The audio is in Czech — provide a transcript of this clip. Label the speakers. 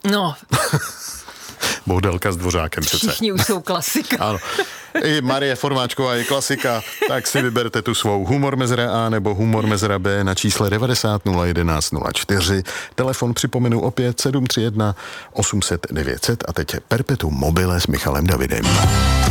Speaker 1: No.
Speaker 2: Boudelka s Dvořákem přece.
Speaker 1: Všichni už jsou klasika.
Speaker 2: Ano. I Marie Formáčková je klasika, tak si vyberte tu svou Humor mezera A nebo Humor mezera B na čísle 90 011 04. Telefon připomenu opět 731 800 900 a teď Perpetuum mobile s Michalem Davidem.